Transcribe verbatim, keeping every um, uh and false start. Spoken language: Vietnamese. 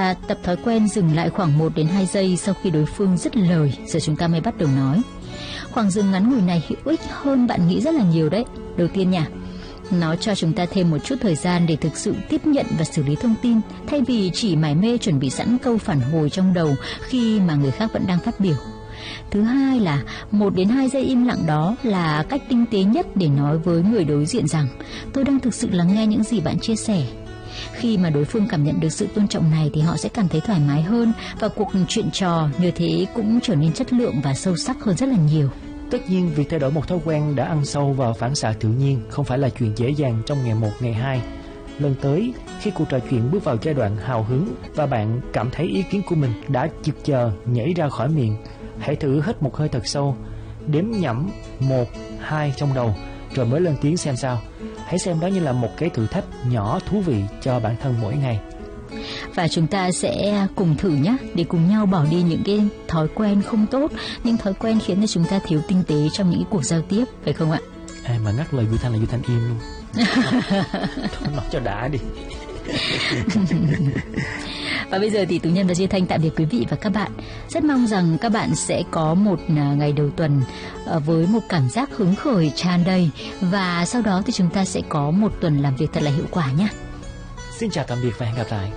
ta tập thói quen dừng lại khoảng một đến hai giây sau khi đối phương dứt lời, rồi chúng ta mới bắt đầu nói. Khoảng dừng ngắn ngủi này hữu ích hơn bạn nghĩ rất là nhiều đấy. Đầu tiên nha, nó cho chúng ta thêm một chút thời gian để thực sự tiếp nhận và xử lý thông tin, thay vì chỉ mải mê chuẩn bị sẵn câu phản hồi trong đầu khi mà người khác vẫn đang phát biểu. Thứ hai là một đến hai giây im lặng đó là cách tinh tế nhất để nói với người đối diện rằng tôi đang thực sự lắng nghe những gì bạn chia sẻ. Khi mà đối phương cảm nhận được sự tôn trọng này thì họ sẽ cảm thấy thoải mái hơn, và cuộc chuyện trò như thế cũng trở nên chất lượng và sâu sắc hơn rất là nhiều. Tất nhiên, việc thay đổi một thói quen đã ăn sâu vào phản xạ tự nhiên không phải là chuyện dễ dàng trong ngày một, ngày hai. Lần tới, khi cuộc trò chuyện bước vào giai đoạn hào hứng và bạn cảm thấy ý kiến của mình đã chực chờ nhảy ra khỏi miệng, hãy thử hít một hơi thật sâu, đếm nhẩm một, hai trong đầu, rồi mới lên tiếng xem sao. Hãy xem đó như là một cái thử thách nhỏ thú vị cho bản thân mỗi ngày. Và chúng ta sẽ cùng thử nhé, để cùng nhau bỏ đi những cái thói quen không tốt, những thói quen khiến cho chúng ta thiếu tinh tế trong những cuộc giao tiếp, phải không ạ? À, mà ngắt lời Duy Thanh là Duy Thanh im luôn. Thôi nói cho đã đi. Và bây giờ thì Tú Nhân và Duy Thanh tạm biệt quý vị và các bạn. Rất mong rằng các bạn sẽ có một ngày đầu tuần với một cảm giác hứng khởi tràn đầy, và sau đó thì chúng ta sẽ có một tuần làm việc thật là hiệu quả nhé. Xin chào tạm biệt và hẹn gặp lại.